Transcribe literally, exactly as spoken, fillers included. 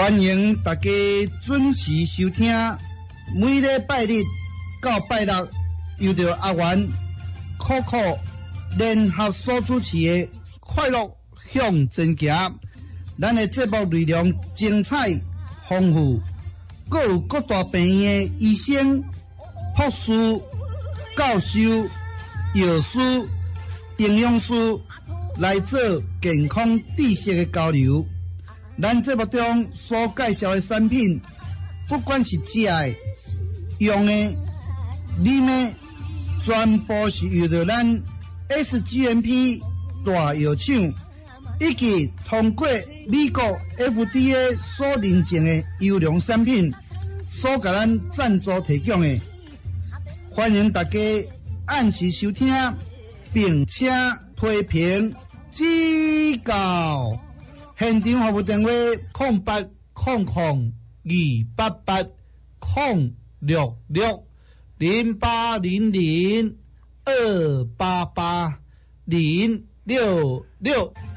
欢迎大家准时收听，每礼拜日到拜六，由着阿元、酷酷联合所主持的快乐向前行。咱的节目内容精彩丰富，各有各大病院的医生、护士、教授、药师、营养师来做健康知识的交流。咱节目中所介绍的产品，不管是食的、用的、啉的，全部是由着咱 S G M P 大药厂以及通过美国 F D A 所认证的优良产品所给咱赞助提供的。欢迎大家按时收听，并且批评指教。现场服务电话：零八零零二八八零六六零八零零二八八零六六。